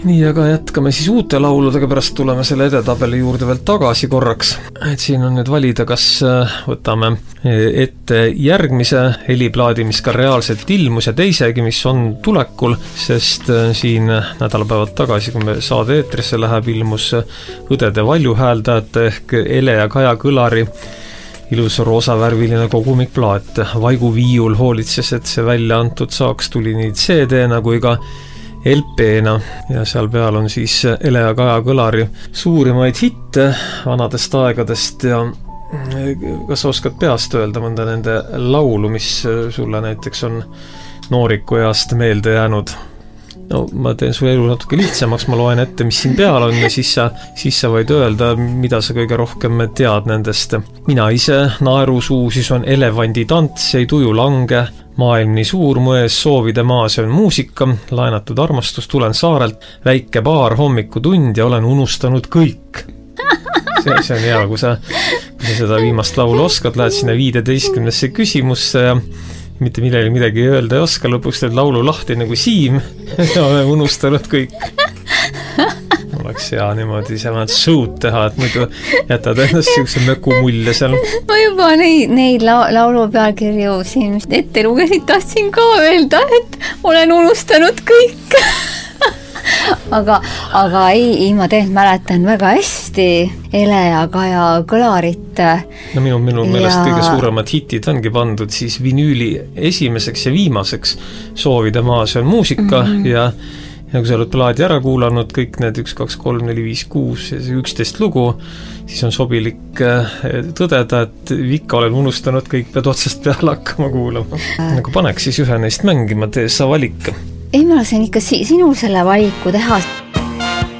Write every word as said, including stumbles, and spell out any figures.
nii, aga jätkame siis uute lauludega, pärast tuleme selle edetabeli juurde veel tagasi korraks. Et siin on nüüd valida, kas võtame ette järgmise heliplaadi, mis ka reaalselt ilmus ja teisegi, mis on tulekul, sest siin nädalapäevad tagasi, kui me saade eetrisse läheb, ilmus õdede valjuhääldajate ehk Ele ja Kaja Kõlari ilus roosavärviline kogumikplaat. Vaigu Viiul hoolitses, et see välja antud saaks, tuli nii C D-na kui ka L P-na ja seal peal on siis Ele ja Kaja Kõlari suurimaid hitte vanadest aegadest ja kas oskad peast öelda mõnda nende laulu, mis sulle näiteks on nooriku east meelde jäänud? No ma teen su elu natuke lihtsamaks, ma loen ette, mis siin peal on ja siis sa, siis sa võid öelda, mida sa kõige rohkem tead nendest. Mina ise, naerusuu, siis on elevandi tants, ei tuju lange, maailm nii suur, mu ees soovide maa, see on muusika, laenatud armastus, tulen saarelt, väike paar hommikutund ja olen unustanud kõik. See, see on hea, kui sa, kui sa seda viimast laulu oskad, lähed sinna viieteistkümnesse küsimusse ja mitte millegi midagi öelda ei oska, lõpuks teed laulu lahti nagu Siim ja olen unustanud kõik. Oleks hea niimoodi seal nad show'd teha, et muidu jätad ennast siukse möku mulje seal. Ma juba neid, neid la- laulu pealkirju siin ette lugesid, tahtsin ka öelda, et olen unustanud kõik. aga, aga ei, ei, ma tegelikult mäletan väga hästi Ele ja Kaja Kõlarit. No minu, minu ja... meelest kõige suuremad hitid ongi pandud siis vinüüli esimeseks ja viimaseks soovide maa, see on muusika mm -hmm. ja ja kui sa oled plaadi ära kuulanud, kõik need üks, kaks, kolm, neli, viis, kuus ja see üksteist lugu, siis on sobilik tõdeda, et ikka olen unustanud kõik, pead otsast peale hakkama kuulama. Nagu paneks siis ühe neist mängima, tee sa valik. Ei, ma lasen ikka si- sinul selle valiku teha.